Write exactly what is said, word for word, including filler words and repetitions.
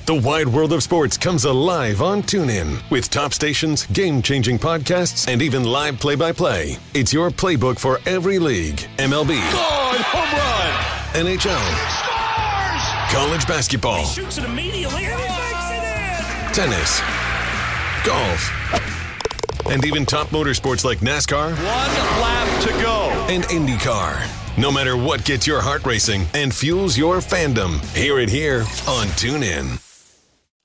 The wide world of sports comes alive on TuneIn with top stations, game-changing podcasts, and even live play-by-play. It's your playbook for every league. M L B. Oh, home run! N H L. Scores! College basketball. He shoots it immediately and he makes it in! Tennis. Golf. And even top motorsports like NASCAR. One lap to go. And IndyCar. No matter what gets your heart racing and fuels your fandom, hear it here on TuneIn.